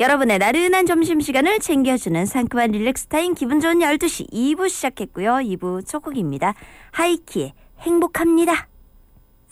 여러분의 나른한 점심시간을 챙겨주는 상큼한 릴렉스 타임 기분 좋은 12시 2부 시작했고요. 2부 첫 곡입니다. 하이키의 행복합니다.